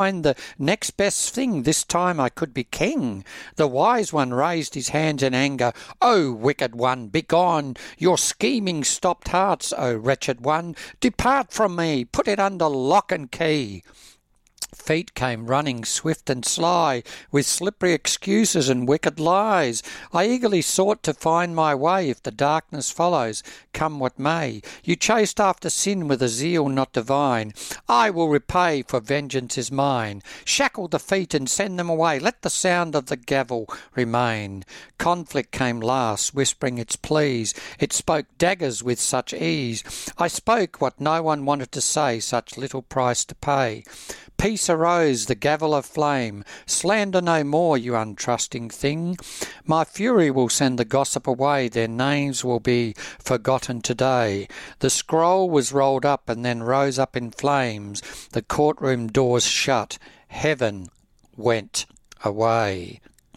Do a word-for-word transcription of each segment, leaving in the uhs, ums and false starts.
find the next best thing. This time I could be king. The wise one raised his hands in anger. O wicked one, begone! Your scheming stopped hearts, O wretched one. Depart from me, put it under lock and key. Feet came running swift and sly, with slippery excuses and wicked lies. I eagerly sought to find my way, if the darkness follows, come what may. You chased after sin with a zeal not divine. I will repay, for vengeance is mine. Shackle the feet and send them away. Let the sound of the gavel remain. Conflict came last, whispering its pleas. It spoke daggers with such ease. I spoke what no one wanted to say, such little price to pay. Peace arose, the gavel of flame. Slander no more, you untrusting thing. My fury will send the gossip away. Their names will be forgotten today. The scroll was rolled up and then rose up in flames. The courtroom doors shut. Heaven went away.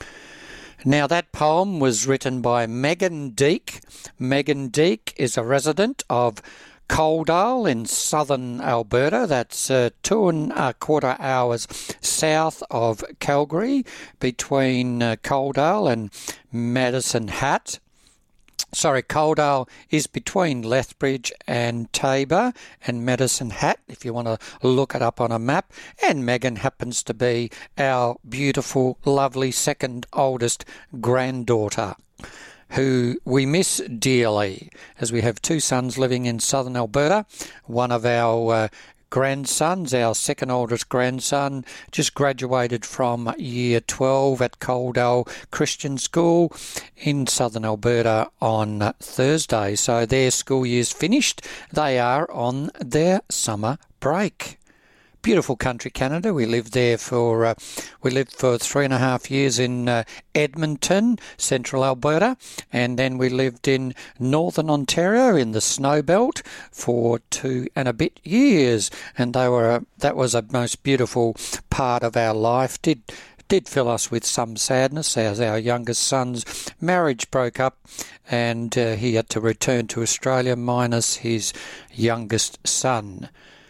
Now that poem was written by Megan Deek. Megan Deek is a resident of Coaldale in southern Alberta. That's uh, two and a quarter hours south of Calgary, between uh, Coaldale and Medicine Hat. Sorry, Coaldale is between Lethbridge and Tabor and Medicine Hat, if you want to look it up on a map. And Megan happens to be our beautiful, lovely second oldest granddaughter, who we miss dearly, as we have two sons living in southern Alberta. One of our uh, grandsons, our second oldest grandson, just graduated from year twelve at Coaldale Christian School in southern Alberta on Thursday. So their school year's finished. They are on their summer break. Beautiful country, Canada. We lived there for uh, we lived for three and a half years in uh, Edmonton, central Alberta, and then we lived in northern Ontario in the snow belt for two and a bit years. And they were uh, that was a most beautiful part of our life. Did did fill us with some sadness as our youngest son's marriage broke up, and uh, he had to return to Australia, minus his youngest son,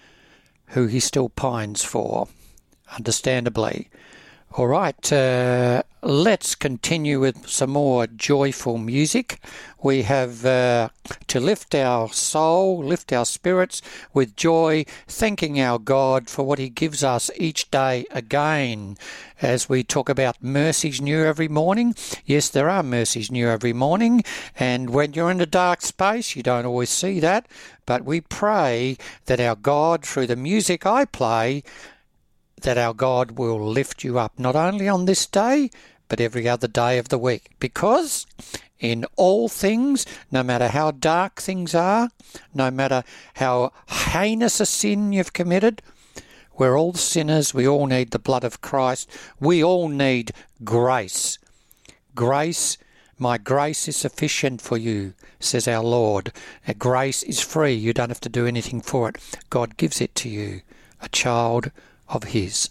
who he still pines for, understandably. All right, uh, let's continue with some more joyful music. We have uh, to lift our soul, lift our spirits with joy, thanking our God for what he gives us each day again. As we talk about mercies new every morning, yes, there are mercies new every morning, and when you're in a dark space, you don't always see that, but we pray that our God, through the music I play, that our God will lift you up, not only on this day, but every other day of the week. Because in all things, no matter how dark things are, no matter how heinous a sin you've committed, we're all sinners. We all need the blood of Christ. We all need grace. Grace, my grace is sufficient for you, says our Lord. Our grace is free. You don't have to do anything for it. God gives it to you, a child of his.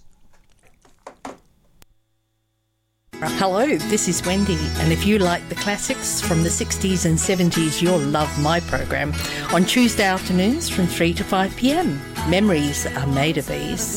Hello, this is Wendy, and if you like the classics from the sixties and seventies, you'll love my program on Tuesday afternoons from three to five p m. Memories are made of these.